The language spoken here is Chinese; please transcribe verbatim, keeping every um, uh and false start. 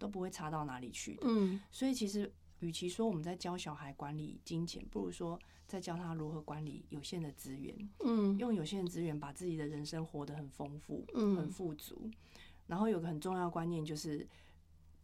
都不会差到哪里去的。 嗯， 所以其实与其说我们在教小孩管理金钱，不如说在教他如何管理有限的资源。嗯，用有限的资源把自己的人生活得很丰富、嗯、很富足。然后有个很重要的观念就是，